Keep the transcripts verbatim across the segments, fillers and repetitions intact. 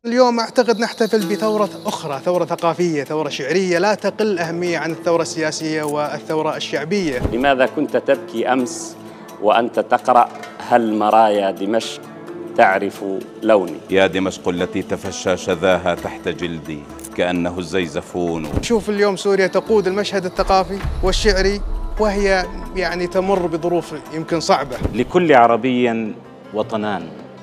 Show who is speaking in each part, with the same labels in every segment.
Speaker 1: اليوم أعتقد نحتفل بثورة أخرى، ثورة ثقافية، ثورة شعرية لا تقل أهمية عن الثورة السياسية والثورة الشعبية.
Speaker 2: لماذا كنت تبكي أمس وأنت تقرأ هل مرايا دمشق تعرف لوني؟
Speaker 3: يا دمشق التي تفشى شذاها تحت جلدي كأنه الزيزفون.
Speaker 1: شوف اليوم سوريا تقود المشهد الثقافي والشعري وهي يعني تمر بظروف يمكن صعبة.
Speaker 4: لكل عربي وطنان،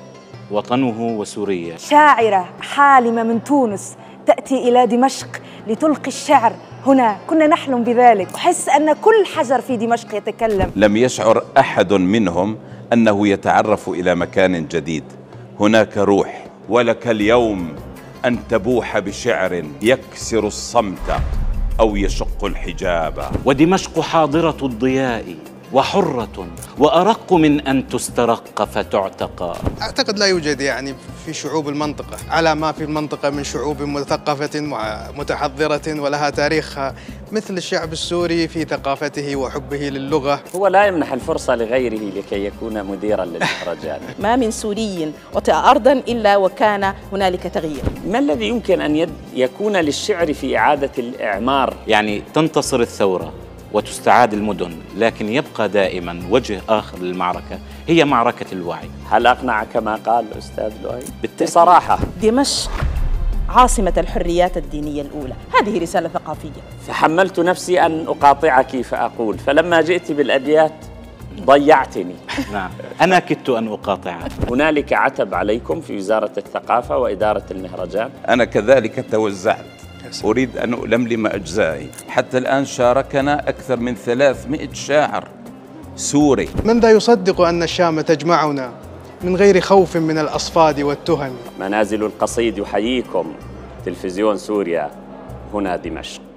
Speaker 4: وطنه وسوريا.
Speaker 5: شاعرة حالمة من تونس تأتي إلى دمشق لتلقي الشعر هنا، كنا نحلم بذلك. أحس أن كل حجر في دمشق يتكلم.
Speaker 3: لم يشعر أحد منهم أنه يتعرف إلى مكان جديد. هناك روح، ولك اليوم أن تبوح بشعر يكسر الصمت أو يشق الحجاب.
Speaker 4: ودمشق حاضرة الضياء وحرة وأرق من أن تسترق فتعتقى.
Speaker 1: أعتقد لا يوجد يعني في شعوب المنطقة على ما في المنطقة من شعوب مثقفة متحضرة ولها تاريخها مثل الشعب السوري في ثقافته وحبه للغة.
Speaker 2: هو لا يمنح الفرصة لغيره لكي يكون مديراً للمهرجان.
Speaker 6: ما من سوري وطئ أرضاً إلا وكان هنالك تغيير.
Speaker 2: ما الذي يمكن أن يكون للشعر في إعادة الإعمار؟
Speaker 4: يعني تنتصر الثورة وتستعاد المدن، لكن يبقى دائما وجه آخر للمعركة، هي معركة الوعي.
Speaker 2: هل أقنعك ما قال الأستاذ لؤي؟ بصراحة
Speaker 6: دمشق عاصمة الحريات الدينية الأولى، هذه رسالة ثقافية.
Speaker 2: فحملت نفسي أن أقاطعك فأقول، فلما جئت بالأبيات ضيعتني.
Speaker 4: نعم، أنا كدت أن أقاطعك.
Speaker 2: هنالك عتب عليكم في وزارة الثقافة وإدارة المهرجان.
Speaker 3: أنا كذلك توزعت، أريد أن ألملم أجزائي. حتى الآن شاركنا أكثر من ثلاثمئة شاعر سوري.
Speaker 1: من ذا يصدق أن الشام تجمعنا من غير خوف من الأصفاد والتهم؟
Speaker 2: منازل القصيد يحييكم، تلفزيون سوريا، هنا دمشق.